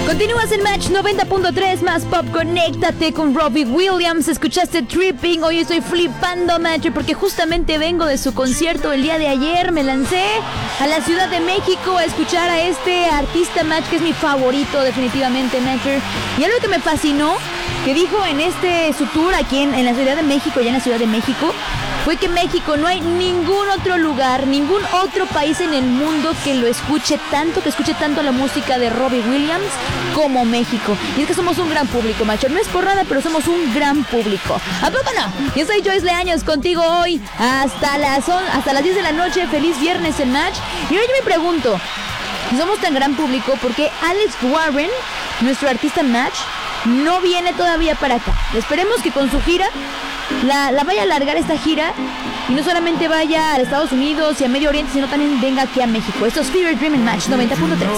Continúas en Match 90.3 más pop. Conéctate con Robbie Williams. Escuchaste Tripping. Hoy estoy flipando, Match, porque justamente vengo de su concierto el día de ayer. Me lancé a la Ciudad de México a escuchar a este artista, Match, que es mi favorito definitivamente, Match. Y algo que me fascinó, que dijo en su tour aquí en la Ciudad de México, ya en la Ciudad de México, fue que México no hay ningún otro lugar, ningún otro país en el mundo que escuche tanto la música de Robbie Williams como México. Y es que somos un gran público, macho. No es por nada, pero somos un gran público. ¿A poco no? Yo soy Joyce Leaños, contigo hoy hasta las 10 de la noche. Feliz viernes en Match. Y ahora yo me pregunto, si somos tan gran público, ¿por qué Alex Warren, nuestro artista Match, no viene todavía para acá? Esperemos que con su gira la vaya a alargar esta gira y no solamente vaya a Estados Unidos y a Medio Oriente, sino también venga aquí a México. Esto es Fever Dream en Match 90.3.